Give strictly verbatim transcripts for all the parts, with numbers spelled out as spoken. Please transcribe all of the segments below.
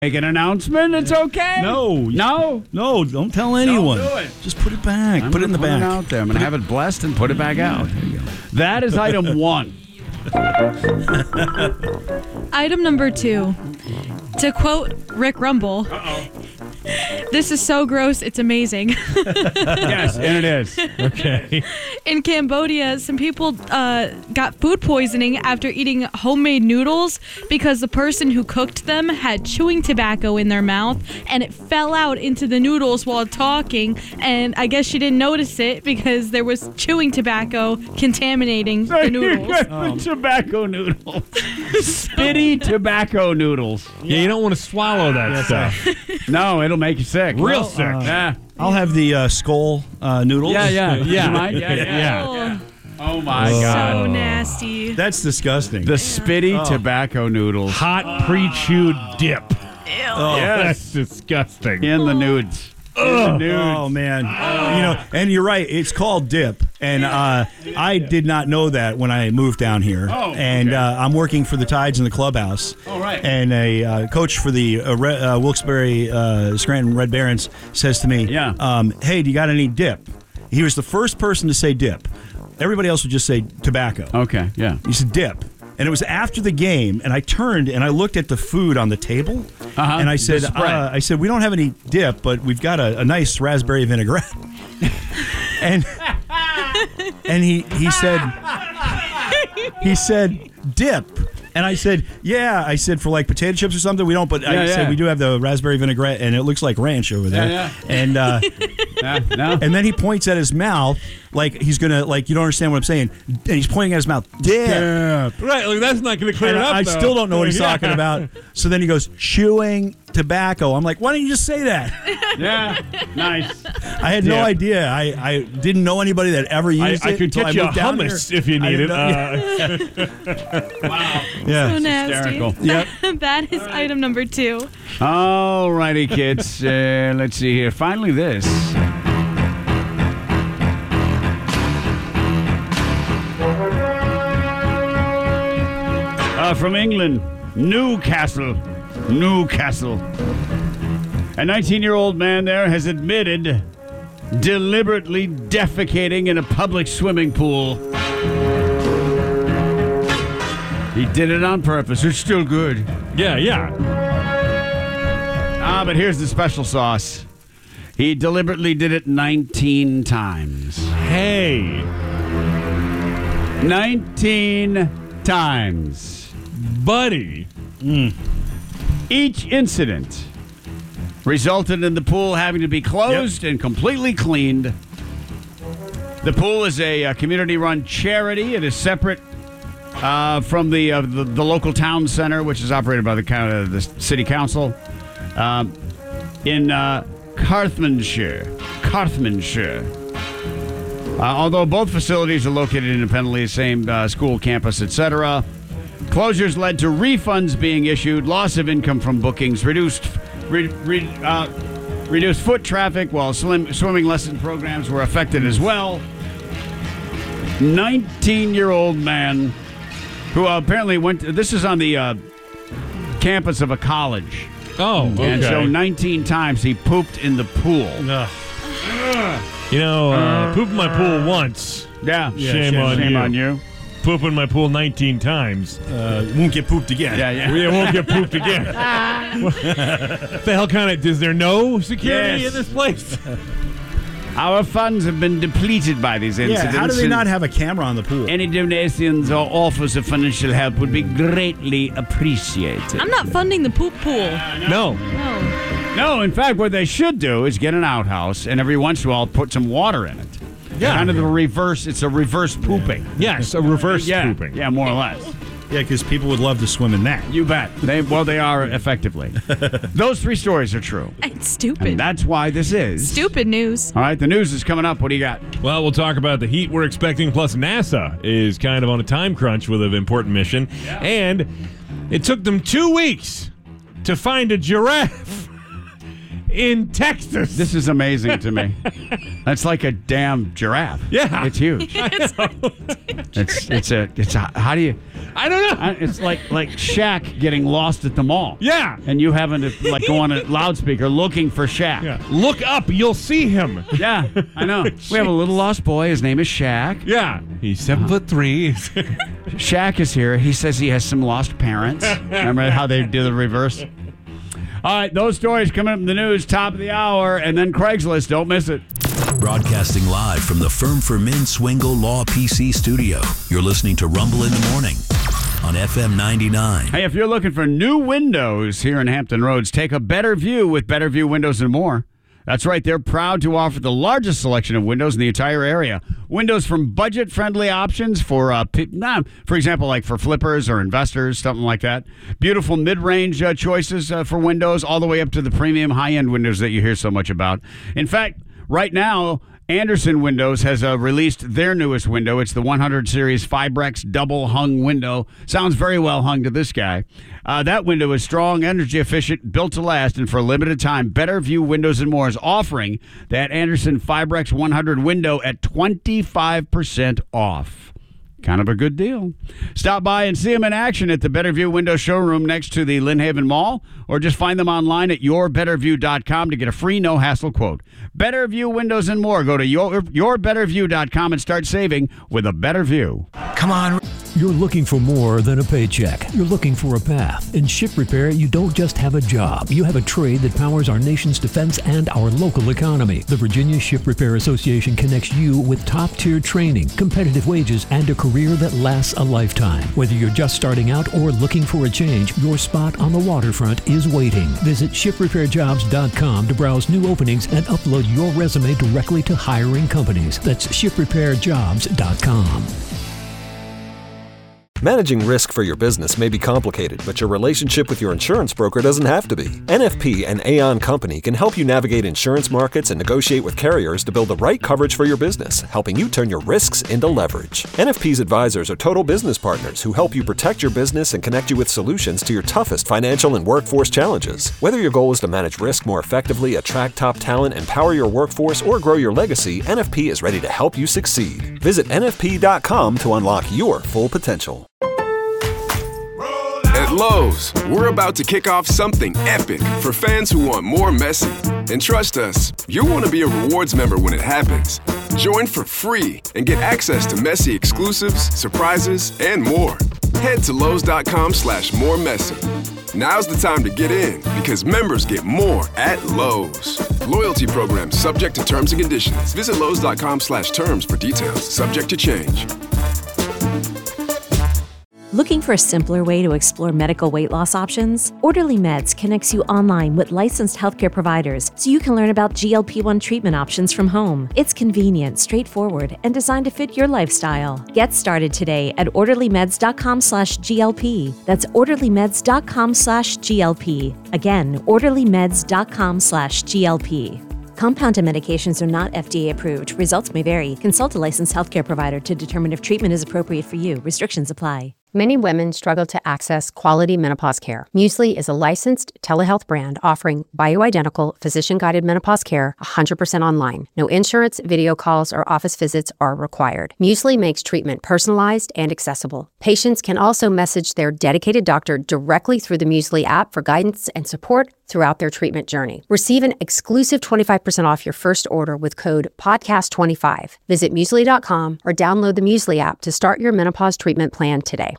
Make an announcement. It's okay. No. No? No, don't tell anyone. Don't do it. Just put it back. I'm put it in the put back. It out there. I'm going to have it blessed and put it back out. That is item one. Item number two. To quote Rick Rumble, this is so gross, it's amazing. Yes, and it is. Okay. In Cambodia, some people uh, got food poisoning after eating homemade noodles because the person who cooked them had chewing tobacco in their mouth and it fell out into the noodles while talking. And I guess she didn't notice it because there was chewing tobacco contaminating the noodles. The tobacco noodles. Spitty tobacco noodles. Yeah, you don't want to swallow that stuff. No, it'll make you sick. Real Well, sick. uh, yeah. I'll have the uh, skull uh, noodles. Yeah, yeah. Yeah. You might? Yeah, yeah. Yeah. Oh, Oh, my so God. nasty. That's disgusting. The spitty tobacco noodles. Hot pre-chewed dip. oh, That's disgusting. In the nudes. In the nudes. oh, man. You know, and you're right. It's called dip. And uh, I did not know that when I moved down here. Oh, and okay. uh, I'm working for the Tides in the clubhouse. Oh, right. And a uh, coach for the uh, Re- uh, Wilkes-Barre uh, Scranton Red Barons says to me, Yeah. um, hey, do you got any dip? He was the first person to say dip. Everybody else would just say tobacco. Okay, yeah. He said dip. And it was after the game, and I turned and I looked at the food on the table, Uh-huh. and I said, The spread. uh, "I said we don't have any dip, but we've got a, a nice raspberry vinaigrette." and and he he said he said dip, and I said, "Yeah." I said for like potato chips or something, we don't. But I Yeah, said yeah. we do have the raspberry vinaigrette, and it looks like ranch over there. Yeah, And uh, Yeah, no? and then he points at his mouth like he's gonna like you don't understand what I'm saying, and he's pointing at his mouth. Dip. Right, like that's not going to clear And it up. I though. still don't know what he's Yeah. talking about. So then he goes, chewing tobacco. I'm like, why don't you just say that? Yeah, nice. I had no Yeah. idea. I, I didn't know anybody that ever I, used I it. could until get you a moved down hummus here. if you I need it. didn't know- Uh, Wow. yeah. So nasty. Hysterical. Yep. That is item number two. All righty, kids. Uh, let's see here. Finally, this. Uh, from England, Newcastle. Newcastle. A nineteen-year-old man there has admitted deliberately defecating in a public swimming pool. He did it on purpose. It's still good. yeah, yeah. Ah, but here's the special sauce. He deliberately did it nineteen times. Hey, nineteen times. buddy. Each incident resulted in the pool having to be closed and completely cleaned. The pool is a, uh community-run charity. It is separate uh, from the, uh, the the local town center, which is operated by the, coun- uh, the city council um, in uh, Carmarthenshire. Carmarthenshire. Uh, although both facilities are located independently, same uh, school campus, et cetera. Closures led to refunds being issued, loss of income from bookings, reduced re, re, uh, reduced foot traffic, while slim, swimming lesson programs were affected as well. nineteen-year-old man who apparently went to, this is on the uh, campus of a college. Oh, okay. And so nineteen times he pooped in the pool. You know, uh, poop in my pool once. Yeah. Shame on Shame you. on you. Poop in my pool nineteen times. Uh, won't get pooped again. Yeah, yeah. We won't get pooped again. What the hell kind of... Is there no security Yes. in this place? Our funds have been depleted by these Yeah, incidents. how do they and not have a camera on the pool? Any donations or offers of financial help would be greatly appreciated. I'm not funding the poop pool. No. No. No, in fact, what they should do is get an outhouse and every once in a while put some water in it. Yeah. Kind of the reverse. It's a reverse pooping. Yes, a reverse yeah. pooping. Yeah, more or less. Yeah, because people would love to swim in that. You bet. They well, they are effectively. Those three stories are true. It's stupid. And that's why this is. Stupid news. All right, the news is coming up. What do you got? Well, we'll talk about the heat we're expecting, plus NASA is kind of on a time crunch with an important mission. And it took them two weeks to find a giraffe in Texas. This is amazing to me. That's like a damn giraffe. Yeah. It's huge. It's It's it's a it's a how do you I don't know. I- it's like like Shaq getting lost at the mall. Yeah. And you having to like go on a loudspeaker looking for Shaq. Yeah. Look up, you'll see him. Yeah, I know. We have a little lost boy. His name is Shaq. Yeah. He's seven foot three. Shaq is here. He says he has some lost parents. Remember how they do the reverse? All right, those stories coming up in the news, top of the hour, and then Craigslist. Don't miss it. Broadcasting live from the Firm for Men Swingle Law P C studio. You're listening to Rumble in the Morning on F M ninety-nine. Hey, if you're looking for new windows here in Hampton Roads, take a Better View with Better View Windows and More. That's right. They're proud to offer the largest selection of windows in the entire area. Windows from budget-friendly options for, uh, pe- nah, for example, like for flippers or investors, something like that. Beautiful mid-range uh, choices uh, for windows, all the way up to the premium high-end windows that you hear so much about. In fact, right now, Andersen Windows has uh, released their newest window. It's the one hundred series Fibrex double hung window. Sounds very well hung to this guy. Uh, that window is strong, energy efficient, built to last, and for a limited time, Better View Windows and More is offering that Andersen Fibrex one hundred window at twenty-five percent off. Kind of a good deal. Stop by and see them in action at the Better View Window Showroom next to the Lynn Haven Mall, or just find them online at your better view dot com to get a free no-hassle quote. Better View Windows and More. Go to your your better view dot com and start saving with a better view. Come on. You're looking for more than a paycheck. You're looking for a path. In ship repair, you don't just have a job. You have a trade that powers our nation's defense and our local economy. The Virginia Ship Repair Association connects you with top-tier training, competitive wages, and a career that lasts a lifetime. Whether you're just starting out or looking for a change, your spot on the waterfront is waiting. Visit ship repair jobs dot com to browse new openings and upload your resume directly to hiring companies. That's ship repair jobs dot com. Managing risk for your business may be complicated, but your relationship with your insurance broker doesn't have to be. N F P and Aon Company can help you navigate insurance markets and negotiate with carriers to build the right coverage for your business, helping you turn your risks into leverage. N F P's advisors are total business partners who help you protect your business and connect you with solutions to your toughest financial and workforce challenges. Whether your goal is to manage risk more effectively, attract top talent, empower your workforce, or grow your legacy, N F P is ready to help you succeed. Visit N F P dot com to unlock your full potential. At Lowe's, we're about to kick off something epic for fans who want more Messi. And trust us, you'll want to be a rewards member when it happens. Join for free and get access to Messi exclusives, surprises, and more. Head to Lowe's dot com slash more Messi. Now's the time to get in because members get more at Lowe's. Loyalty program subject to terms and conditions. Visit Lowe's dot com slash terms for details. Subject to change. Looking for a simpler way to explore medical weight loss options? Orderly Meds connects you online with licensed healthcare providers so you can learn about G L P one treatment options from home. It's convenient, straightforward, and designed to fit your lifestyle. Get started today at orderly meds dot com slash G L P. That's orderly meds dot com slash G L P. Again, orderly meds dot com slash G L P. Compounded medications are not F D A approved. Results may vary. Consult a licensed healthcare provider to determine if treatment is appropriate for you. Restrictions apply. Many women struggle to access quality menopause care. Muesli is a licensed telehealth brand offering bioidentical, physician-guided menopause care one hundred percent online. No insurance, video calls, or office visits are required. Muesli makes treatment personalized and accessible. Patients can also message their dedicated doctor directly through the Muesli app for guidance and support throughout their treatment journey. Receive an exclusive twenty-five percent off your first order with code podcast twenty-five. Visit muesli dot com or download the Muesli app to start your menopause treatment plan today.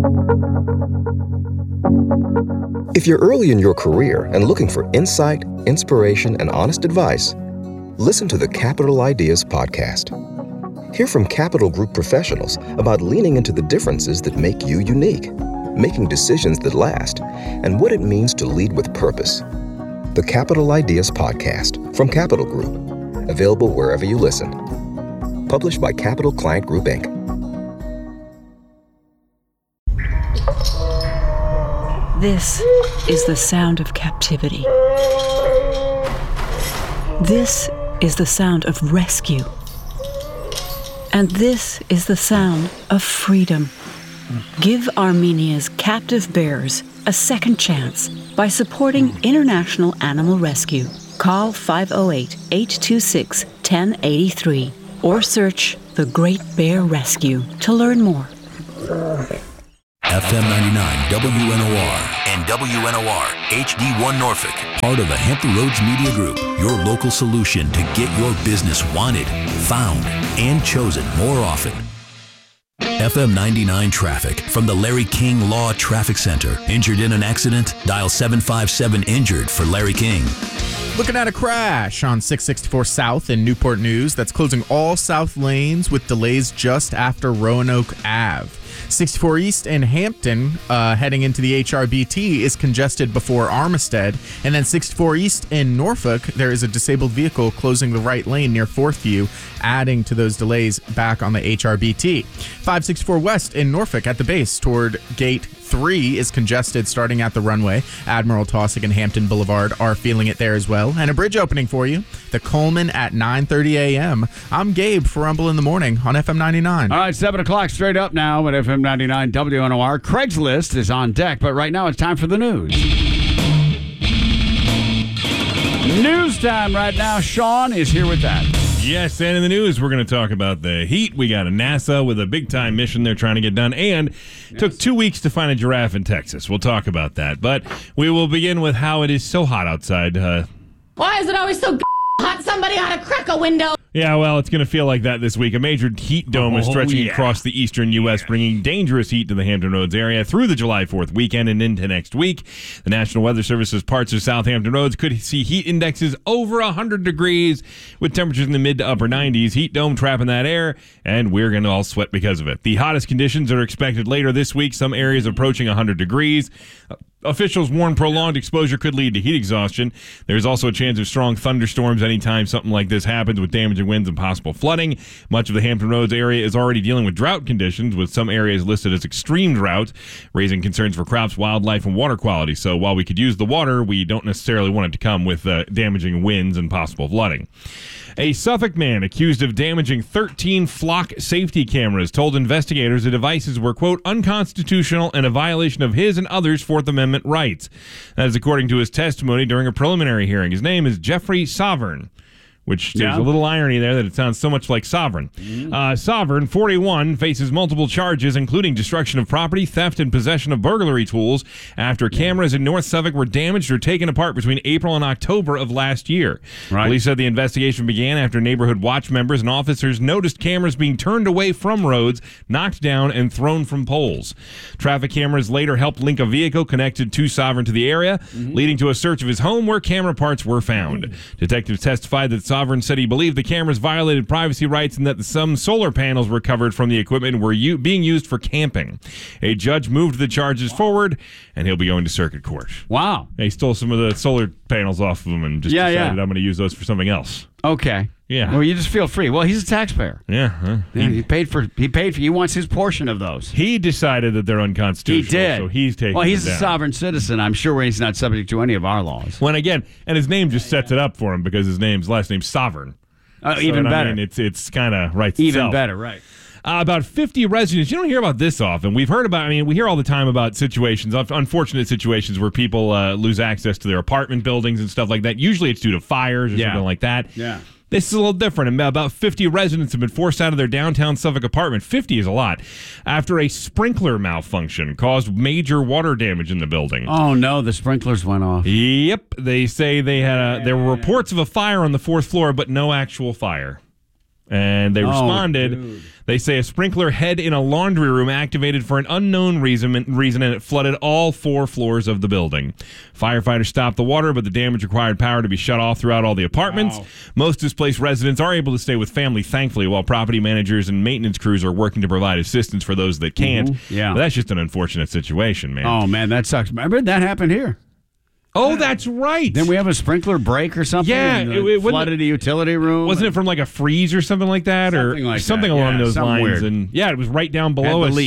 If you're early in your career and looking for insight, inspiration, and honest advice, listen to the Capital Ideas podcast. Hear from Capital Group professionals about leaning into the differences that make you unique, making decisions that last, and what it means to lead with purpose. The Capital Ideas podcast from Capital Group, available wherever you listen. Published by Capital Client Group, Incorporated. This is the sound of captivity. This is the sound of rescue. And this is the sound of freedom. Give Armenia's captive bears a second chance by supporting International Animal Rescue. Call five oh eight, eight two six, one oh eight three or search The Great Bear Rescue to learn more. F M ninety-nine W N O R and W N O R H D one Norfolk, part of the Hampton Roads Media Group, your local solution to get your business wanted, found, and chosen more often. F M ninety-nine traffic from the Larry King Law Traffic Center. Injured in an accident? Dial seven five seven injured for Larry King. Looking at a crash on six sixty-four South in Newport News that's closing all south lanes with delays just after Roanoke Avenue. sixty-four East in Hampton, uh, heading into the H R B T, is congested before Armistead. And then sixty-four East in Norfolk, there is a disabled vehicle closing the right lane near Fourth View, adding to those delays back on the H R B T. five sixty-four West in Norfolk at the base toward Gate three is congested starting at the runway. Admiral Taussig and Hampton Boulevard are feeling it there as well. And a bridge opening for you, the Coleman at nine thirty a.m. I'm Gabe for Rumble in the Morning on F M ninety-nine. All right, seven o'clock straight up now at F M ninety-nine W N O R. Craigslist is on deck, but right now it's time for the news. News time right now. Sean is here with that. Yes, and in the news, we're going to talk about the heat. We got a NASA with a big-time mission they're trying to get done, and yes. took two weeks to find a giraffe in Texas. We'll talk about that. But we will begin with how it is so hot outside. Uh, Why is it always so hot? Somebody ought to crack a window. Yeah, well, it's going to feel like that this week. A major heat dome oh, is stretching yeah. across the eastern U S, bringing dangerous heat to the Hampton Roads area through the July fourth weekend and into next week. The National Weather Service's parts of Southampton roads could see heat indexes over one hundred degrees with temperatures in the mid to upper nineties. Heat dome trapping that air, and we're going to all sweat because of it. The hottest conditions are expected later this week, some areas approaching one hundred degrees. Officials warn prolonged exposure could lead to heat exhaustion. There's also a chance of strong thunderstorms anytime something like this happens, with damaging winds and possible flooding. Much of the Hampton Roads area is already dealing with drought conditions, with some areas listed as extreme drought, raising concerns for crops, wildlife, and water quality. So while we could use the water, we don't necessarily want it to come with uh, damaging winds and possible flooding. A Suffolk man accused of damaging thirteen flock safety cameras told investigators the devices were, quote, unconstitutional and a violation of his and others' Fourth Amendment rights. That is according to his testimony during a preliminary hearing. His name is Jeffrey Sovereign, which yeah. there's a little irony there that it sounds so much like Sovereign. Mm-hmm. Uh, Sovereign, forty-one, faces multiple charges, including destruction of property, theft, and possession of burglary tools after cameras in North Suffolk were damaged or taken apart between April and October of last year. Right. Police said the investigation began after neighborhood watch members and officers noticed cameras being turned away from roads, knocked down, and thrown from poles. Traffic cameras later helped link a vehicle connected to Sovereign to the area, mm-hmm. leading to a search of his home where camera parts were found. Mm-hmm. Detectives testified that Sovereign said he believed the cameras violated privacy rights and that some solar panels recovered from the equipment were u- being used for camping. A judge moved the charges forward, and he'll be going to circuit court. Wow. He stole some of the solar panels off of them and just yeah, decided yeah. I'm going to use those for something else. Okay. Yeah. Well, you just feel free. Well, he's a taxpayer. Yeah. Huh? yeah he, he paid for. He paid for. He wants his portion of those. He decided that they're unconstitutional. He did. So he's taking. Well, he's it a down. sovereign citizen. I'm sure he's not subject to any of our laws. When again, and his name just sets it up for him because his name's last name's Sovereign. Uh, so, even better. I mean, it's it's kind of right. Even itself. better, right? Uh, about fifty residents. You don't hear about this often. We've heard about, I mean, we hear all the time about situations, unfortunate situations where people uh, lose access to their apartment buildings and stuff like that. Usually it's due to fires or yeah. something like that. Yeah. This is a little different. About fifty residents have been forced out of their downtown Suffolk apartment. fifty is a lot. After a sprinkler malfunction caused major water damage in the building. Oh, no. The sprinklers went off. Yep. They say they had a, there were reports of a fire on the fourth floor, but no actual fire. And they responded. Oh, they say a sprinkler head in a laundry room activated for an unknown reason, reason, and it flooded all four floors of the building. Firefighters stopped the water, but the damage required power to be shut off throughout all the apartments. Wow. Most displaced residents are able to stay with family, thankfully, while property managers and maintenance crews are working to provide assistance for those that can't. Mm-hmm. Yeah. But that's just an unfortunate situation, man. Oh, man, that sucks. Remember that happened here? Oh, that's right. Then we have a sprinkler break or something. Yeah, and, uh, it, it flooded a utility room. Wasn't it from like a freeze or something like that, something or like something that. along yeah, those lines? Weird. And yeah, it was right down below Had us. the leak.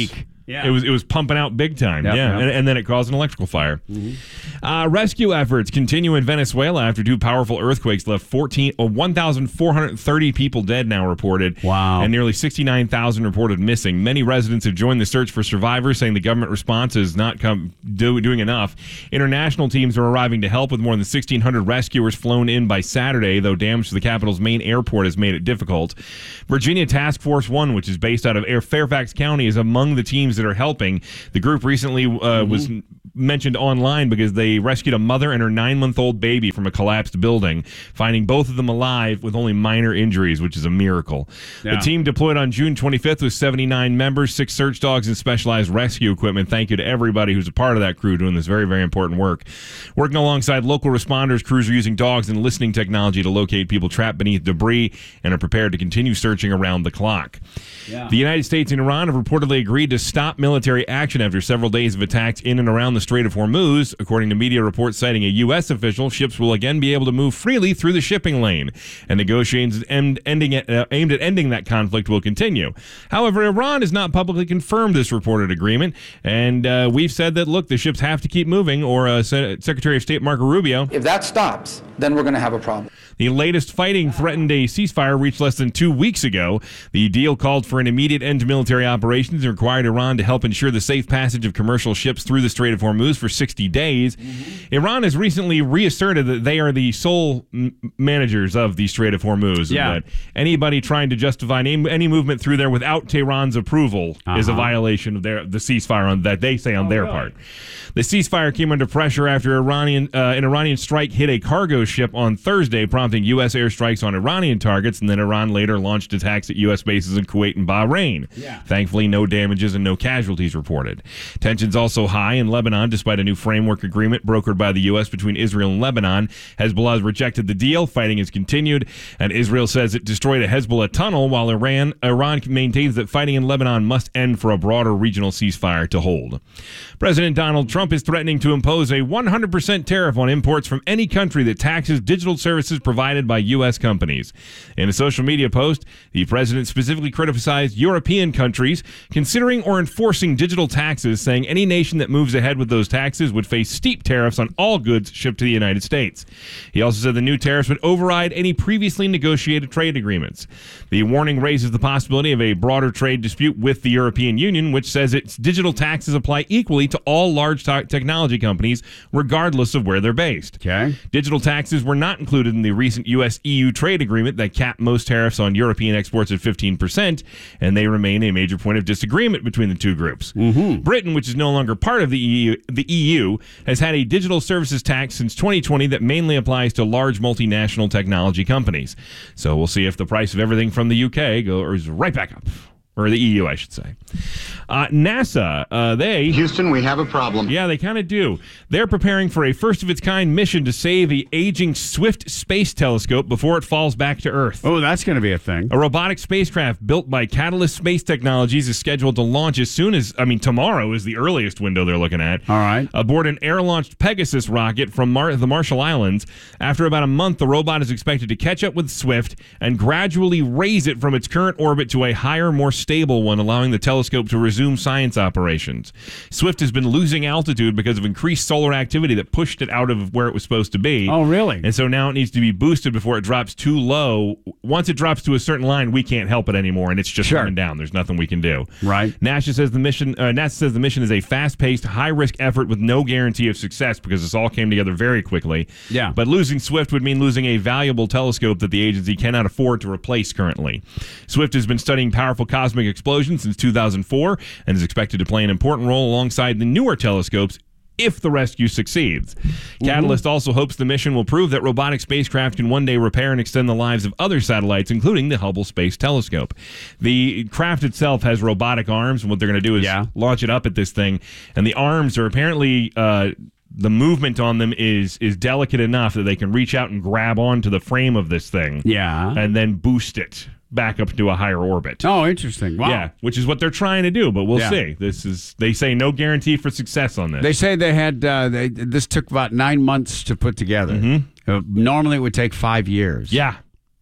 Yeah. It was it was pumping out big time. Yep, yeah, yep. And, and then it caused an electrical fire. Mm-hmm. Uh, rescue efforts continue in Venezuela after two powerful earthquakes left fourteen, uh, one thousand four hundred thirty people dead now reported. Wow. And nearly sixty-nine thousand reported missing. Many residents have joined the search for survivors, saying the government response is not come do, doing enough. International teams are arriving to help with more than sixteen hundred rescuers flown in by Saturday, though damage to the capital's main airport has made it difficult. Virginia Task Force One, which is based out of Air Fairfax County, is among the teams that are helping. The group recently uh, mm-hmm. was mentioned online because they rescued a mother and her nine-month-old baby from a collapsed building, finding both of them alive with only minor injuries, which is a miracle. Yeah. The team deployed on June twenty-fifth with seventy-nine members, six search dogs, and specialized rescue equipment. Thank you to everybody who's a part of that crew doing this very, very important work. Working alongside local responders, crews are using dogs and listening technology to locate people trapped beneath debris and are prepared to continue searching around the clock. Yeah. The United States and Iran have reportedly agreed to stop military action after several days of attacks in and around the Strait of Hormuz. According to media reports citing a U S official, ships will again be able to move freely through the shipping lane, and negotiations end, ending it, uh, aimed at ending that conflict will continue. However, Iran has not publicly confirmed this reported agreement, and uh, we've said that, look, the ships have to keep moving, or uh, Se- Secretary of State Marco Rubio. If that stops, then we're going to have a problem. The latest fighting threatened a ceasefire reached less than two weeks ago. The deal called for an immediate end to military operations and required Iran to help ensure the safe passage of commercial ships through the Strait of Hormuz for sixty days. Mm-hmm. Iran has recently reasserted that they are the sole m- managers of the Strait of Hormuz. Yeah. And that anybody trying to justify any, any movement through there without Tehran's approval uh-huh. is a violation of their the ceasefire on, that they say on oh, their really? part. The ceasefire came under pressure after Iranian uh, an Iranian strike hit a cargo ship on Thursday, prompting U S airstrikes on Iranian targets, and then Iran later launched attacks at U S bases in Kuwait and Bahrain. Yeah. Thankfully, no damages and no casualties reported. Tensions also high in Lebanon, despite a new framework agreement brokered by the U S between Israel and Lebanon. Hezbollah has rejected the deal. Fighting has continued, and Israel says it destroyed a Hezbollah tunnel, while Iran, Iran maintains that fighting in Lebanon must end for a broader regional ceasefire to hold. President Donald Trump is threatening to impose a one hundred percent tariff on imports from any country that taxes digital services provided by U S companies. In a social media post, the president specifically criticized European countries considering or enforcing digital taxes, saying any nation that moves ahead with those taxes would face steep tariffs on all goods shipped to the United States. He also said the new tariffs would override any previously negotiated trade agreements. The warning raises the possibility of a broader trade dispute with the European Union, which says its digital taxes apply equally to all large te- technology companies, regardless of where they're based. Okay. Digital taxes were not included in the recent U S E U trade agreement that capped most tariffs on European exports at fifteen percent, and they remain a major point of disagreement between the two groups. Mm-hmm. Britain, which is no longer part of the E U, the E U, has had a digital services tax since twenty twenty that mainly applies to large multinational technology companies. So we'll see if the price of everything from the U K goes right back up. Or the E U, I should say. Uh, NASA, uh, they... Houston, we have a problem. Yeah, they kind of do. They're preparing for a first-of-its-kind mission to save the aging Swift Space Telescope before it falls back to Earth. Oh, that's going to be a thing. A robotic spacecraft built by Catalyst Space Technologies is scheduled to launch as soon as... I mean, tomorrow is the earliest window they're looking at. All right. Aboard an air-launched Pegasus rocket from Mar- the Marshall Islands. After about a month, the robot is expected to catch up with Swift and gradually raise it from its current orbit to a higher, more stable one, allowing the telescope to resume science operations. Swift has been losing altitude because of increased solar activity that pushed it out of where it was supposed to be. Oh, really? And so now it needs to be boosted before it drops too low. Once it drops to a certain line, we can't help it anymore, and it's just sure. coming down. There's nothing we can do. Right. NASA says the mission. Uh, NASA says the mission is a fast-paced, high-risk effort with no guarantee of success because this all came together very quickly. Yeah. But losing Swift would mean losing a valuable telescope that the agency cannot afford to replace currently. Swift has been studying powerful cosmic explosions since two thousand four and is expected to play an important role alongside the newer telescopes if the rescue succeeds. Mm-hmm. Catalyst also hopes the mission will prove that robotic spacecraft can one day repair and extend the lives of other satellites, including the Hubble Space Telescope. The craft itself has robotic arms, and what they're going to do is yeah. launch it up at this thing. And the arms are apparently... Uh, the movement on them is is delicate enough that they can reach out and grab onto the frame of this thing. Yeah. And then boost it back up to a higher orbit. Oh, interesting. Wow. Yeah, which is what they're trying to do, but we'll yeah. see. This is they say no guarantee for success on this. They say they had uh, they, this took about nine months to put together. Mm-hmm. Uh, normally it would take five years. Yeah.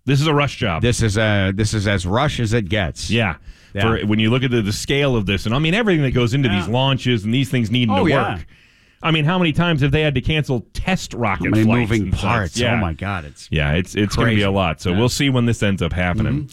This is a rush job. This is a this is as rush as it gets. Yeah. Yeah. For when you look at the, the scale of this, and I mean everything that goes into Yeah. these launches and these things needing Oh, to yeah. work. I mean, how many times have they had to cancel test rocket How many flights moving and such? parts? Yeah. Oh my God, it's Yeah, it's it's going to be crazy. a lot. So Yeah. we'll see when this ends up happening.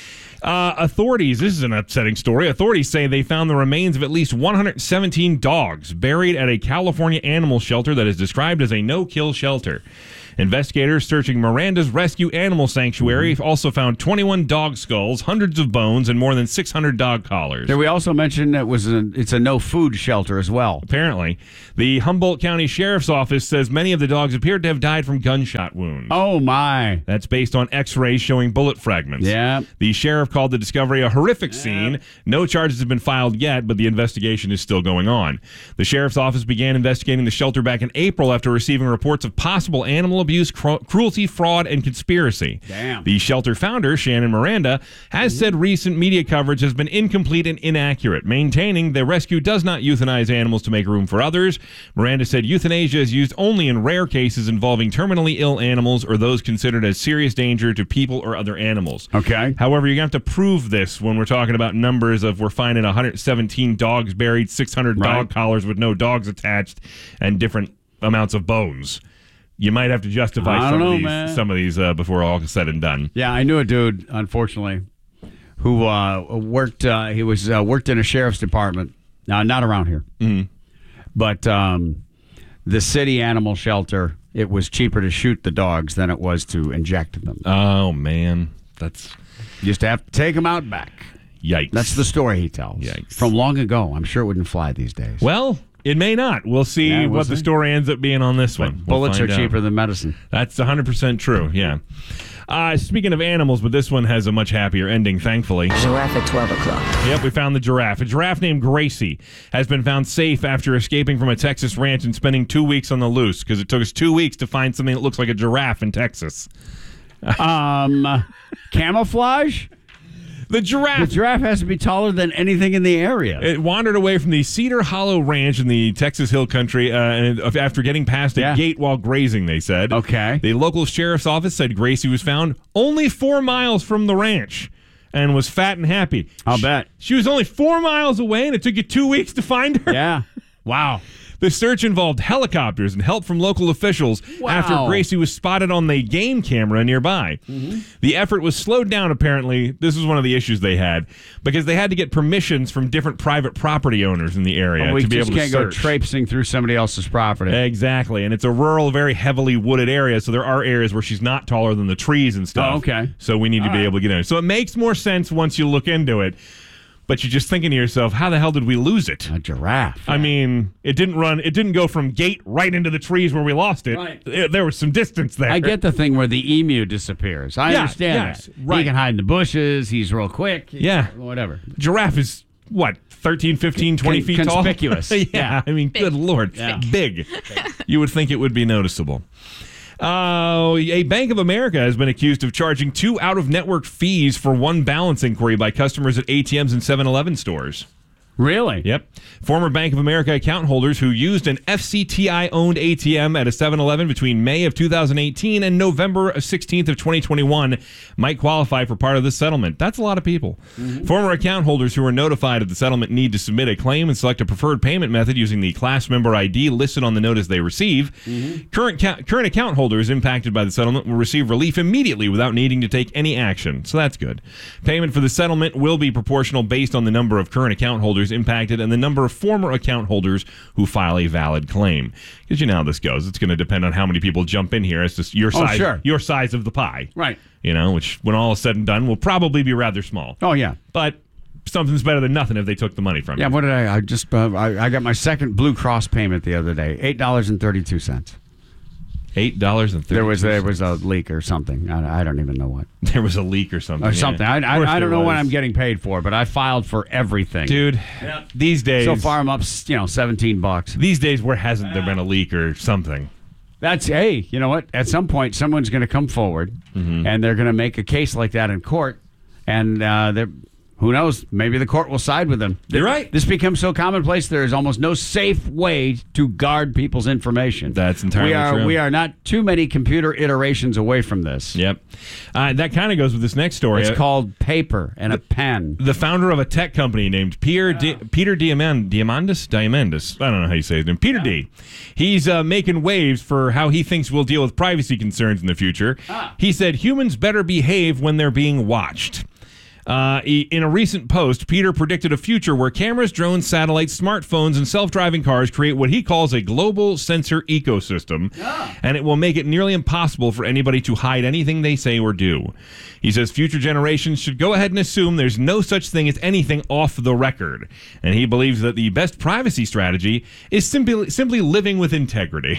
Uh, authorities, this is an upsetting story. Authorities say they found the remains of at least one hundred seventeen dogs buried at a California animal shelter that is described as a no-kill shelter. Investigators searching Miranda's Rescue Animal Sanctuary also found twenty-one dog skulls, hundreds of bones, and more than six hundred dog collars. Did we also mention it was a, it's a no food shelter as well? Apparently. The Humboldt County Sheriff's Office says many of the dogs appeared to have died from gunshot wounds. Oh, my. That's based on x-rays showing bullet fragments. Yeah. The sheriff called the discovery a horrific scene. No charges have been filed yet, but the investigation is still going on. The sheriff's office began investigating the shelter back in April after receiving reports of possible animal abuse, cru- cruelty, fraud, and conspiracy. Damn. The shelter founder, Shannon Miranda, has said recent media coverage has been incomplete and inaccurate, maintaining the rescue does not euthanize animals to make room for others. Miranda said euthanasia is used only in rare cases involving terminally ill animals or those considered as serious danger to people or other animals. Okay. However, you're going to have to prove this when we're talking about numbers of we're finding one hundred seventeen dogs buried, six hundred Right. dog collars with no dogs attached, and different amounts of bones. You might have to justify I some, don't know, of these, man. some of these uh, before all is said and done. Yeah, I knew a dude, unfortunately, who uh, worked. Uh, he was uh, worked in a sheriff's department. Now, not around here, Mhm. but um, the city animal shelter. It was cheaper to shoot the dogs than it was to inject them. Oh man, that's you just have to take them out back. Yikes! That's the story he tells. Yikes. From long ago. I'm sure it wouldn't fly these days. Well, it may not. We'll see Yeah, we'll what the see. story ends up being on this one. We'll Bullets are find out. cheaper than medicine. That's one hundred percent true, yeah. Uh, speaking of animals, but this one has a much happier ending, thankfully. Giraffe at twelve o'clock. Yep, we found the giraffe. A giraffe named Gracie has been found safe after escaping from a Texas ranch and spending two weeks on the loose, because it took us two weeks to find something that looks like a giraffe in Texas. Um, camouflage? The giraffe. The giraffe has to be taller than anything in the area. It wandered away from the Cedar Hollow Ranch in the Texas Hill Country uh, and after getting past a Yeah. gate while grazing, they said. Okay. The local sheriff's office said Gracie was found only four miles from the ranch and was fat and happy. I'll She- bet. She was only four miles away and it took you two weeks to find her. Yeah. Wow. The search involved helicopters and help from local officials Wow. after Gracie was spotted on the game camera nearby. Mm-hmm. The effort was slowed down, apparently. This was one of the issues they had because they had to get permissions from different private property owners in the area Well, we to be just able to can't go search. traipsing through somebody else's property. Exactly. And it's a rural, very heavily wooded area, so there are areas where she's not taller than the trees and stuff. Oh, okay. So we need to All be right. able to get in. So it makes more sense once you look into it. But you're just thinking to yourself, how the hell did we lose it? A giraffe. I mean, it didn't run. It didn't go from gate right into the trees where we lost it. Right. There there was some distance there. I get the thing where the emu disappears. I Yeah, understand yes, that. right. He can hide in the bushes. He's real quick. Yeah. Whatever. Giraffe is what, thirteen, fifteen, twenty Con- feet tall? conspicuous. yeah, Yeah. I mean, good lord, Yeah. big. You would think it would be noticeable. Uh, a Bank of America has been accused of charging two out-of-network fees for one balance inquiry by customers at A T Ms and seven eleven stores. Really? Yep. Former Bank of America account holders who used an F C T I-owned A T M at a seven eleven between May of two thousand eighteen and November sixteenth of twenty twenty-one might qualify for part of this settlement. That's a lot of people. Mm-hmm. Former account holders who were notified of the settlement need to submit a claim and select a preferred payment method using the class member I D listed on the notice they receive. Mm-hmm. Current ca- current account holders impacted by the settlement will receive relief immediately without needing to take any action. So that's good. Payment for the settlement will be proportional based on the number of current account holders impacted and the number of former account holders who file a valid claim. Because you know how this goes. It's going to depend on how many people jump in here as to your Oh, size, sure. your size of the pie. Right. You know, which when all is said and done will probably be rather small. Oh, yeah. But something's better than nothing if they took the money from Yeah, you. what did I? I just uh, I, I got my second Blue Cross payment the other day. Eight dollars and thirty two cents. Eight dollars and thirty. There was there was a leak or something. I, I don't even know what. There was a leak or something. Or yeah. something. I, Of course I, I don't there know what was. I'm getting paid for, but I filed for everything, Dude, these days. So far, I'm up, you know, seventeen bucks. These days, where hasn't there been a leak or something? That's hey, you know what? At some point, someone's going to come forward, Mm-hmm. and they're going to make a case like that in court, and uh, they're, Who knows? Maybe the court will side with them. You're right. This becomes so commonplace, there is almost no safe way to guard people's information. That's entirely we are, true. We are not too many computer iterations away from this. Yep. Uh, that kind of goes with this next story. It's called paper and a pen. The founder of a tech company named Pierre Di- Peter Diamand- Diamandis? Diamandis. I don't know how you say his name. Peter D. He's uh, making waves for how he thinks we'll deal with privacy concerns in the future. Ah. He said humans better behave when they're being watched. Uh, he, in a recent post, Peter predicted a future where cameras, drones, satellites, smartphones, and self-driving cars create what he calls a global sensor ecosystem, Ah. and it will make it nearly impossible for anybody to hide anything they say or do. He says future generations should go ahead and assume there's no such thing as anything off the record, and he believes that the best privacy strategy is simply simply living with integrity.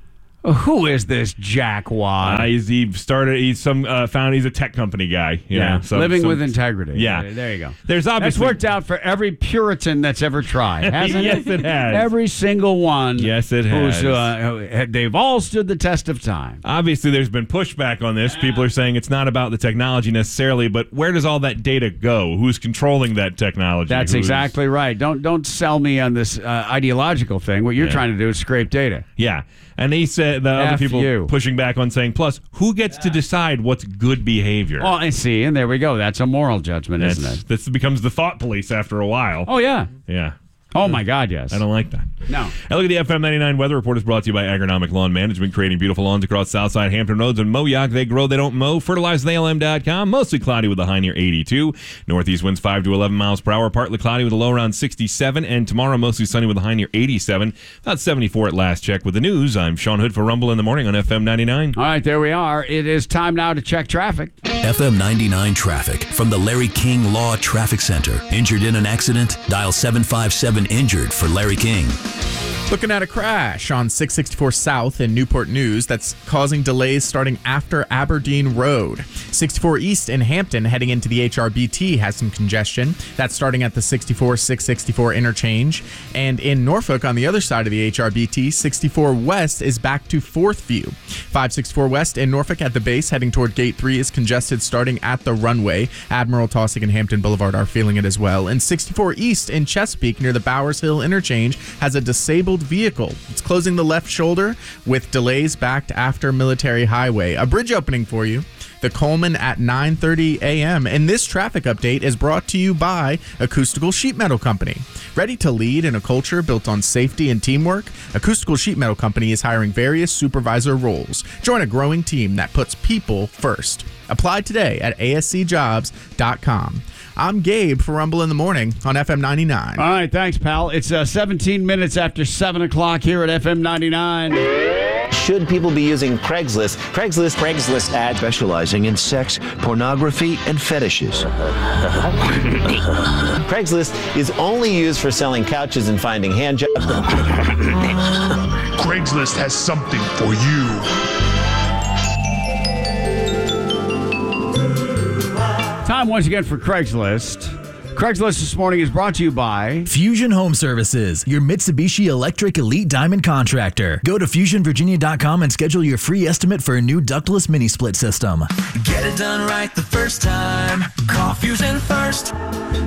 Who is this jackwad? Uh, he's, he started. He's some uh, found. He's a tech company guy. You yeah, know, some- living some- with integrity. Yeah, there, there you go. There's That's obviously worked out for every Puritan that's ever tried, hasn't Yes, it? it has. Every single one. Yes, it who's, has. Uh, they've all stood the test of time. Obviously, there's been pushback on this. People are saying it's not about the technology necessarily, but where does all that data go? Who's controlling that technology? That's Who's- exactly right. Don't don't sell me on this uh, ideological thing. What you're Yeah. trying to do is scrape data. Yeah. And he said the other F people you. pushing back on saying, plus, who gets to decide what's good behavior? Oh, I see, and there we go. That's a moral judgment, That's, isn't it? This becomes the thought police after a while. Oh yeah. Yeah. Oh my God, yes. I don't like that. No. Now look at the F M ninety-nine weather report is brought to you by Agronomic Lawn Management, creating beautiful lawns across Southside Hampton Roads and Moyock. They grow, they don't mow. fertilize they L M dot com. Mostly cloudy with a high near eighty-two. Northeast winds five to eleven miles per hour. Partly cloudy with a low around sixty-seven. And tomorrow mostly sunny with a high near eighty-seven. About seventy-four at last check. With the news, I'm Sean Hood for Rumble in the Morning on F M ninety-nine. All right, there we are. It is time now to check traffic. F M ninety-nine traffic from the Larry King Law Traffic Center. Injured in an accident? Dial seven five seven injured for Larry King. Looking at a crash on six sixty-four South in Newport News that's causing delays starting after Aberdeen Road. sixty-four East in Hampton heading into the H R B T has some congestion. That's starting at the sixty-four six sixty-four interchange. And in Norfolk on the other side of the H R B T, sixty-four West is back to Fourth View. five sixty-four West in Norfolk at the base heading toward Gate three is congested starting at the runway. Admiral, Taussig, and Hampton Boulevard are feeling it as well. And sixty-four East in Chesapeake near the Bowers Hill interchange has a disabled vehicle. It's closing the left shoulder with delays backed after Military Highway. A bridge opening for you. The Coleman at nine thirty a.m. And this traffic update is brought to you by Acoustical Sheet Metal Company. Ready to lead in a culture built on safety and teamwork? Acoustical Sheet Metal Company is hiring various supervisor roles. Join a growing team that puts people first. Apply today at A S C jobs dot com. I'm Gabe for Rumble in the Morning on F M ninety-nine. All right, thanks, pal. It's uh, seventeen minutes after seven o'clock here at F M ninety-nine. Should people be using Craigslist? Craigslist, Craigslist ad specializing in sex, pornography, and fetishes. Craigslist is only used for selling couches and finding hand jobs. Craigslist has something for you. Time once again for Craigslist. Craigslist this morning is brought to you by Fusion Home Services, your Mitsubishi Electric Elite Diamond contractor. Go to fusion virginia dot com and schedule your free estimate for a new ductless mini split system. Get it done right the first time. Call Fusion first.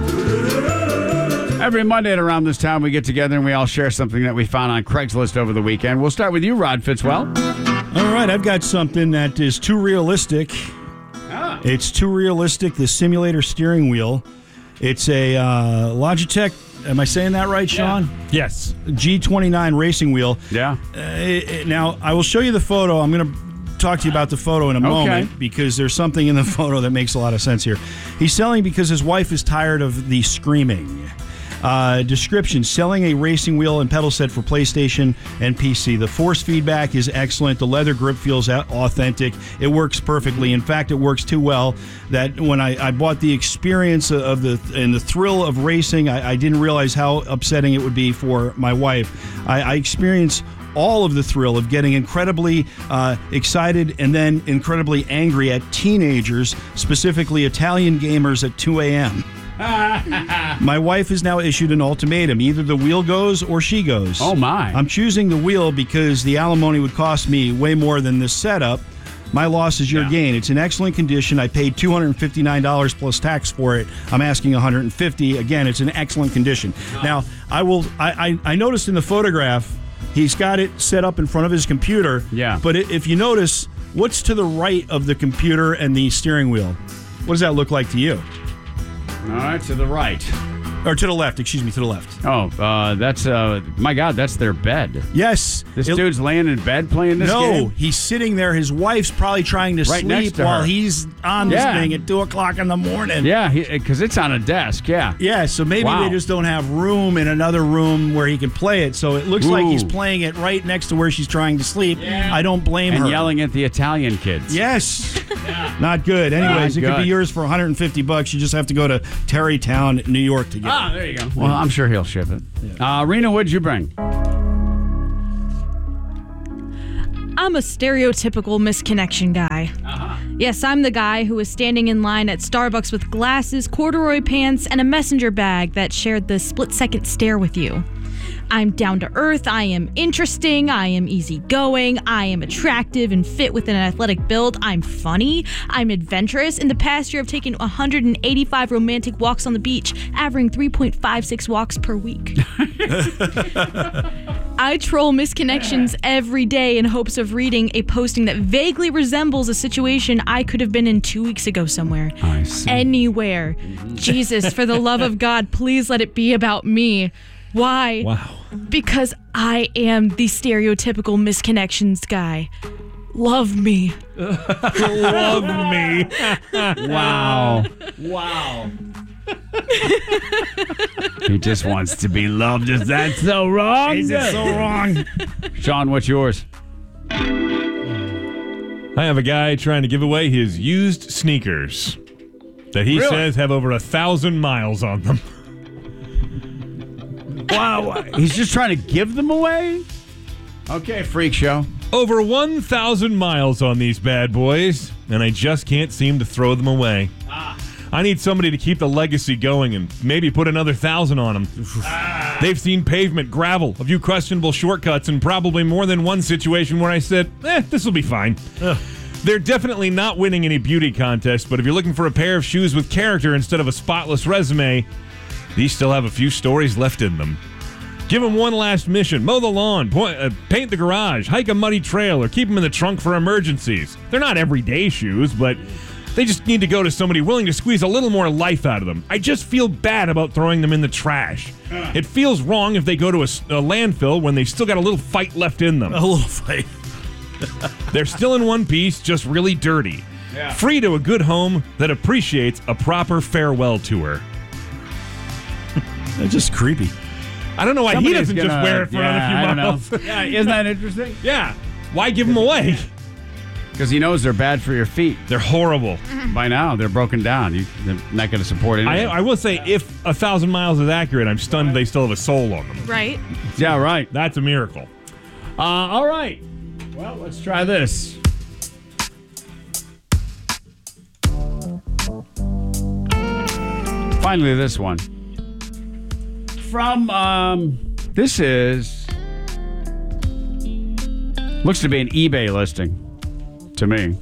Every Monday at around this time, we get together and we all share something that we found on Craigslist over the weekend. We'll start with you, Rod Fitzwell. All right, I've got something that is too realistic. Ah. It's too realistic, the simulator steering wheel. It's a uh, Logitech, am I saying that right, Sean? Yeah. Yes. G twenty-nine racing wheel. Yeah. Uh, it, it, now, I will show you the photo. I'm going to talk to you about the photo in a Okay. moment because there's something in the photo that makes a lot of sense here. He's selling because his wife is tired of the screaming. Uh, description, selling a racing wheel and pedal set for PlayStation and P C. The force feedback is excellent. The leather grip feels authentic. It works perfectly. In fact, it works too well that when I, I bought the experience of the and the thrill of racing, I, I didn't realize how upsetting it would be for my wife. I, I experienced all of the thrill of getting incredibly uh, excited and then incredibly angry at teenagers, specifically Italian gamers at two a.m. My wife has now issued an ultimatum. Either the wheel goes or she goes. Oh, my. I'm choosing the wheel because the alimony would cost me way more than this setup. My loss is your Yeah. gain. It's in excellent condition. I paid two hundred fifty-nine dollars plus tax for it. I'm asking one hundred fifty dollars. Again, it's in excellent condition. Now, I will. I, I, I noticed in the photograph, he's got it set up in front of his computer. Yeah. But it, if you notice, what's to the right of the computer and the steering wheel? What does that look like to you? All right, to the right. Or to the left, excuse me, to the left. Oh, uh, that's, uh, my God, that's their bed. Yes. This It- dude's laying in bed playing this no, game? he's sitting there. His wife's probably trying to Right next sleep to while her. he's on this Yeah. thing at two o'clock in the morning. Yeah, because it's on a desk, yeah. Yeah, so maybe Wow. they just don't have room in another room where he can play it. So it looks like he's Ooh. playing it right next to where she's trying to sleep. I don't blame And her. yelling at the Italian kids. Yes. Not good. Anyways, Not it could good. be yours for one hundred fifty bucks. You just have to go to Terrytown, New York to get Ah, it. there you go. Well, I'm sure he'll ship it. Uh, Rena, what'd you bring? I'm a stereotypical misconnection guy. Yes, I'm the guy who was standing in line at Starbucks with glasses, corduroy pants, and a messenger bag that shared the split-second stare with you. I'm down to earth, I am interesting, I am easygoing, I am attractive and fit with an athletic build, I'm funny, I'm adventurous. In the past year, I've taken one hundred eighty-five romantic walks on the beach, averaging three point five six walks per week. I troll misconnections every day in hopes of reading a posting that vaguely resembles a situation I could have been in two weeks ago somewhere. I see. Anywhere. Jesus, for the love of God, please let it be about me. Why? Wow. Because I am the stereotypical misconnections guy. Love me. Love me. Wow. Wow. He just wants to be loved. Is that so wrong? Is it so wrong? Sean, what's yours? I have a guy trying to give away his used sneakers that he Really? says have over a thousand miles on them. Wow. He's just trying to give them away? Okay, freak show. Over one thousand miles on these bad boys, and I just can't seem to throw them away. I need somebody to keep the legacy going and maybe put another thousand on them. They've seen pavement, gravel, a few questionable shortcuts, and probably more than one situation where I said, eh, this will be fine. Ugh. They're definitely not winning any beauty contests, but if you're looking for a pair of shoes with character instead of a spotless resume, these still have a few stories left in them. Give them one last mission. Mow the lawn, point, uh, paint the garage, hike a muddy trail, or keep them in the trunk for emergencies. They're not everyday shoes, but they just need to go to somebody willing to squeeze a little more life out of them. I just feel bad about throwing them in the trash. It feels wrong if they go to a, s- a landfill when they've still got a little fight left in them. A little fight. They're still in one piece, just really dirty. Yeah. Free to a good home that appreciates a proper farewell tour. That's just creepy. I don't know why Somebody's he doesn't just gonna- wear it for yeah, I another don't few know. miles. Yeah, isn't that interesting? Yeah. Why give them away? Because he knows they're bad for your feet. They're horrible. By now, they're broken down. You, they're not going to support I, anything. I will say, if a thousand miles is accurate, I'm stunned they still have a soul on them. Right? Yeah, right. That's a miracle. Uh, all right. Well, let's try this. Finally, this one. From, um, this is, looks to be an eBay listing to me.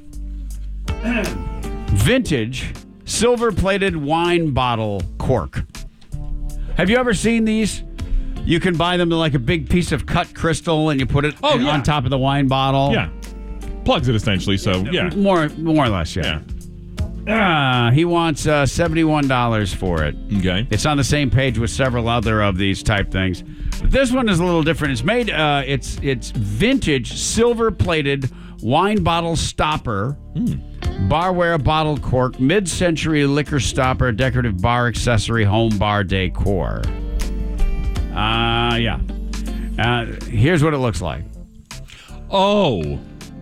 Vintage silver-plated wine bottle cork. Have you ever seen these? You can buy them like a big piece of cut crystal, and you put it Oh, yeah. on top of the wine bottle. Yeah. Plugs it essentially, so yeah. More, more or less, yeah. Ah, he wants uh, seventy-one dollars for it. Okay. It's on the same page with several other of these type things. But this one is a little different. It's made, uh, it's it's vintage silver-plated wine bottle stopper, barware bottle cork, mid-century liquor stopper, decorative bar accessory, home bar decor. Uh, yeah. Uh, here's what it looks like. Oh.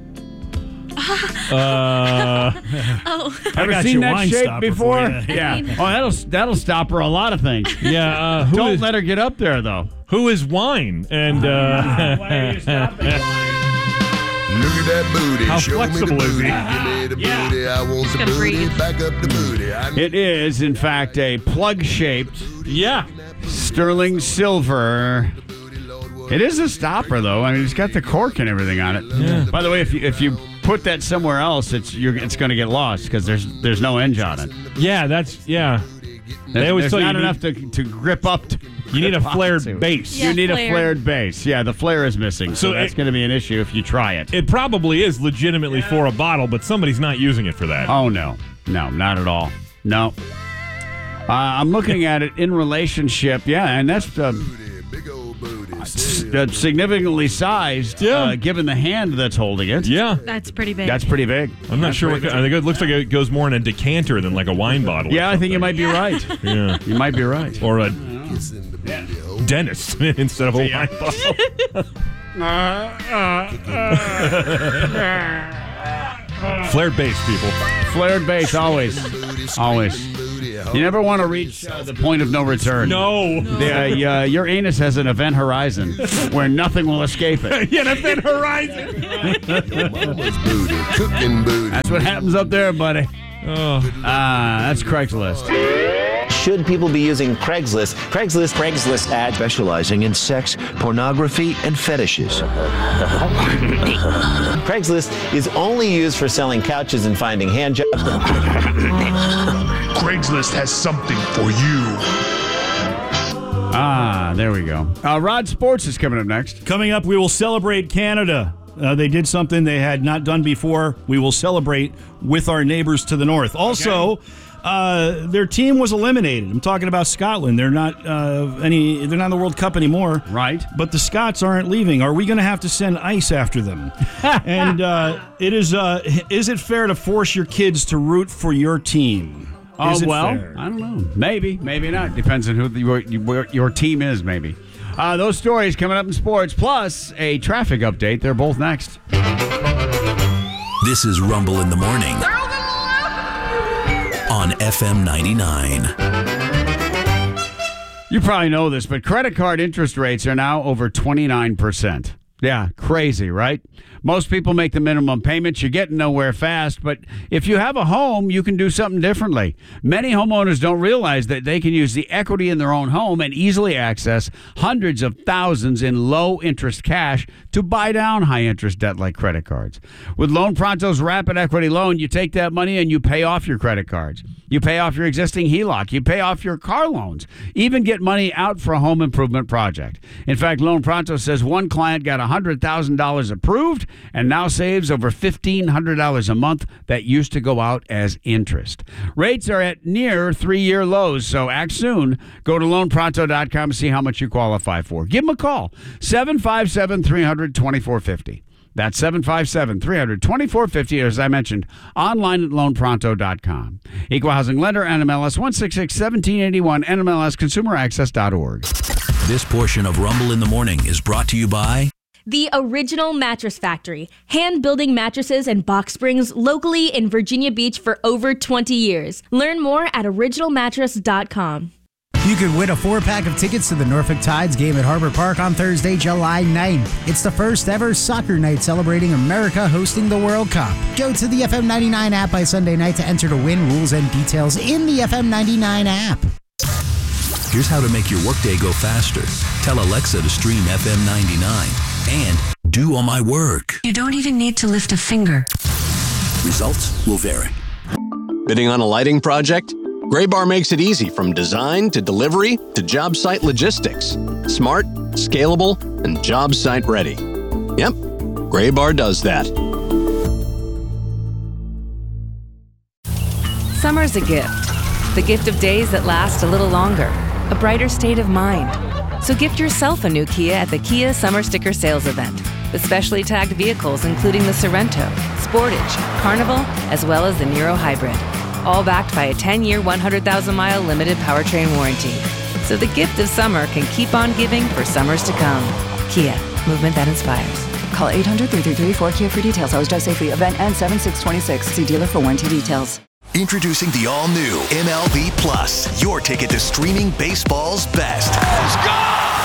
uh, Oh. Ever got seen your that wine shape stopper before? for you. Yeah. Oh, that'll that'll stop her a lot of things. yeah. Uh, who Don't is, let her get up there, though. who is wine? And uh, Why are you stopping? Look at that booty. How Show me the flexible is booty. he? Give me the Yeah. booty. I want the Gotta booty. breathe. Back up the booty. I It is, in fact, a plug-shaped yeah. sterling silver. It is a stopper, though. I mean, it's got the cork and everything on it. Yeah. By the way, if you if you put that somewhere else, it's you're, it's going to get lost because there's there's no hinge on it. Yeah, that's yeah. There's, They always there's tell you not you enough to to grip up. To, You need a grip flared onto. base. Yeah, you need flared. a flared base. Yeah, the flare is missing, so, So that's it- going to be an issue if you try it. It probably is legitimately for a bottle, but somebody's not using it for that. Oh no, no, not at all. No. Uh, I'm looking at it in relationship. Yeah, and that's uh, s- uh, significantly sized. Yeah. Uh, given the hand that's holding it. Yeah. That's pretty big. That's pretty big. I'm not That's sure what. pretty I think it looks like it goes more in a decanter than like a wine bottle. or Yeah, I think you something. might be right. Yeah. You might be right. Or a dentist instead of a wine bottle. Flared base, people. Flared base, always. Always. You never want to reach uh, the point of no return. No. The, uh, y- your anus has an event horizon where nothing will escape it. Yeah, that's that horizon. Mama's booty, cooking booty. That's what happens up there, buddy. Oh. Ah, that's Craigslist. Should people be using Craigslist? Craigslist, Craigslist ad. Specializing in sex, pornography, and fetishes. Craigslist is only used for selling couches and finding hand jobs. Craigslist has something for you. Ah, there we go. Uh, Rod Sports is coming up next. Coming up, we will celebrate Canada. Uh, they did something they had not done before. We will celebrate with our neighbors to the north. Also, uh, their team was eliminated. I'm talking about Scotland. They're not uh, any. They're not in the World Cup anymore. Right. But the Scots aren't leaving. Are we going to have to send ice after them? and uh, it is. Uh, is it fair to force your kids to root for your team? Oh, Is it well, fair? I don't know. Maybe, maybe not. Depends on who the, your, your, your team is, maybe. Uh, those stories coming up in sports, plus a traffic update. They're both next. This is Rumble in the Morning on F M ninety-nine. You probably know this, but credit card interest rates are now over twenty-nine percent. Yeah, crazy, right? Most people make the minimum payments. You're getting nowhere fast, but if you have a home, you can do something differently. Many homeowners don't realize that they can use the equity in their own home and easily access hundreds of thousands in low-interest cash to buy down high-interest debt like credit cards. With Loan Pronto's Rapid Equity Loan, you take that money and you pay off your credit cards. You pay off your existing H E L O C. You pay off your car loans. Even get money out for a home improvement project. In fact, Loan Pronto says one client got one hundred thousand dollars approved and now saves over fifteen hundred dollars a month that used to go out as interest. Rates are at near three-year lows, so act soon. Go to loan pronto dot com to see how much you qualify for. Give them a call, seven five seven, three hundred, twenty-four fifty. That's seven five seven, three hundred, twenty-four fifty, as I mentioned, online at loan pronto dot com. Equal Housing Lender, N M L S one six six, one seven eight one, N M L S consumer access dot org. This portion of Rumble in the Morning is brought to you by The Original Mattress Factory, hand-building mattresses and box springs locally in Virginia Beach for over twenty years. Learn more at original mattress dot com. You could win a four-pack of tickets to the Norfolk Tides game at Harbor Park on Thursday, July ninth. It's the first ever soccer night celebrating America hosting the World Cup. Go to the F M ninety-nine app by Sunday night to enter to win. Rules and details in the F M ninety-nine app. Here's how to make your workday go faster. Tell Alexa to stream F M ninety-nine and do all my work. You don't even need to lift a finger. Results will vary. Bidding on a lighting project? Graybar makes it easy from design to delivery to job site logistics. Smart, scalable, and job site ready. Yep, Graybar does that. Summer's a gift. The gift of days that last a little longer. A brighter state of mind. So gift yourself a new Kia at the Kia Summer Sticker Sales Event. With specially tagged vehicles including the Sorento, Sportage, Carnival, as well as the Niro Hybrid. All backed by a ten-year, one hundred thousand mile limited powertrain warranty. So the gift of summer can keep on giving for summers to come. Kia, movement that inspires. Call eight hundred, three three three, four K I A for details. Always drive safely. Event ends seven six twenty-six. See dealer for warranty details. Introducing the all-new M L B Plus, your ticket to streaming baseball's best.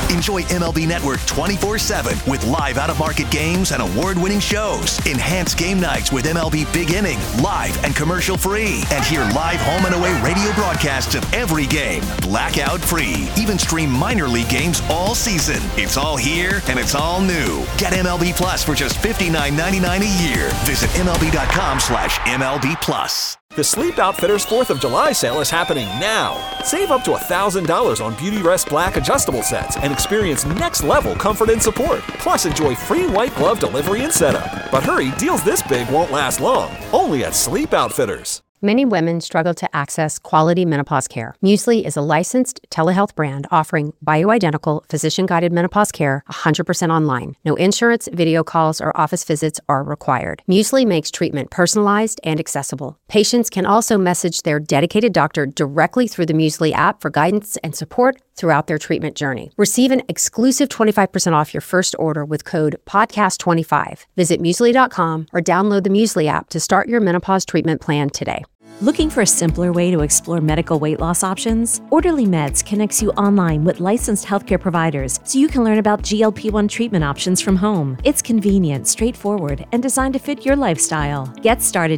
Enjoy M L B Network twenty-four seven with live out-of-market games and award-winning shows. Enhance game nights with M L B Big Inning, live and commercial-free. And hear live home and away radio broadcasts of every game, blackout-free. Even stream minor league games all season. It's all here and it's all new. Get M L B Plus for just fifty-nine ninety-nine a year. Visit M L B dot com slash M L B Plus. The Sleep Outfitters fourth of July sale is happening now. Save up to one thousand dollars on Beauty Rest Black adjustable sets and experience next-level comfort and support. Plus, enjoy free white glove delivery and setup. But hurry, deals this big won't last long. Only at Sleep Outfitters. Many women struggle to access quality menopause care. Muesli is a licensed telehealth brand offering bioidentical, physician-guided menopause care one hundred percent online. No insurance, video calls, or office visits are required. Muesli makes treatment personalized and accessible. Patients can also message their dedicated doctor directly through the Muesli app for guidance and support throughout their treatment journey. Receive an exclusive twenty-five percent off your first order with code podcast twenty-five. Visit muesli dot com or download the Muesli app to start your menopause treatment plan today. Looking for a simpler way to explore medical weight loss options? Orderly Meds connects you online with licensed healthcare providers so you can learn about G L P one treatment options from home. It's convenient, straightforward, and designed to fit your lifestyle. Get started